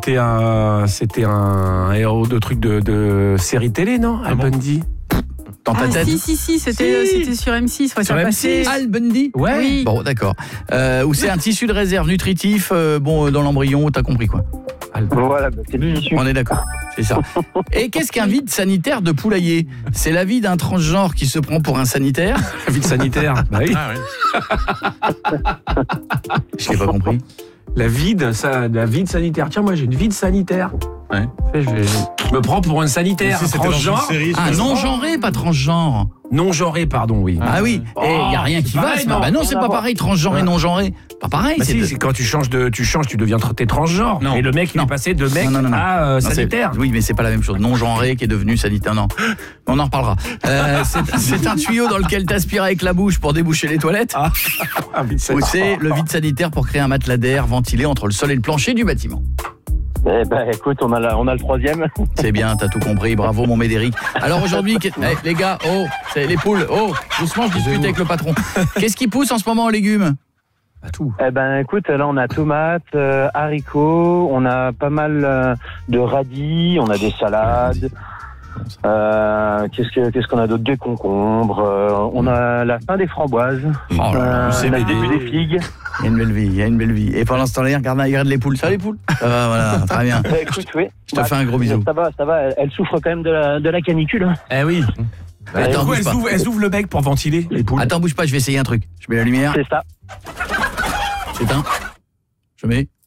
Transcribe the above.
c'était un héros de truc de série télé, non? Al Bundy. Dans ta tête. Si, c'était sur M6. Sur M6. Al Bundy. Ouais. Oui. Bon, d'accord. Ou c'est un tissu de réserve nutritif, dans l'embryon, t'as compris quoi. Voilà, c'est le tissu. On est d'accord, c'est ça. Et qu'est-ce qu'un vide sanitaire de poulailler? C'est la vie d'un transgenre qui se prend pour un sanitaire. Vide sanitaire. Bah oui. Je l'ai pas compris. La vide sanitaire. Tiens, moi j'ai une vide sanitaire. Ouais. Je me prends pour un sanitaire. Transgenre. Ah, non-genré, pas transgenre. Non-genré, pardon, oui. Ah oui, et il n'y a rien qui va. pareil, non. Bah non, c'est pas pareil, transgenre et non-genré. Pas pareil. Bah si, c'est quand tu changes, tu deviens t'es transgenre. Non. Et le mec, il Non. est passé de mec Non. à Non, sanitaire. oui, mais c'est pas la même chose. Non-genré qui est devenu sanitaire. Non, on en reparlera. C'est un tuyau dans lequel t'aspires avec la bouche pour déboucher les toilettes. Ou c'est le vide sanitaire pour créer un matelas d'air ventilé entre le sol et le plancher du bâtiment. Eh ben, écoute, on a le troisième. C'est bien, t'as tout compris. Bravo, mon Médéric. Alors aujourd'hui, les gars, c'est les poules. Doucement, je discute avec le patron. Qu'est-ce qui pousse en ce moment en légumes? À tout. Eh ben, écoute, là, on a tomates, haricots, on a pas mal de radis, on a des salades. Qu'est-ce qu'on a d'autre? Des concombres, on a la fin des framboises, Oh là là, on a le début des figues. Il y a une belle vie. Et pendant ce temps-là, regarde les poules. Ça, les poules? Ça va, voilà, très bien. Écoute, oui. Je te fais un gros bisou. Ça va, elles souffrent quand même de la canicule. Hein. Eh oui. Attends, bouge pas. Elles ouvrent le bec pour ventiler les poules. Attends, bouge pas, je vais essayer un truc. Je mets la lumière. C'est ça. J'éteins. Je mets.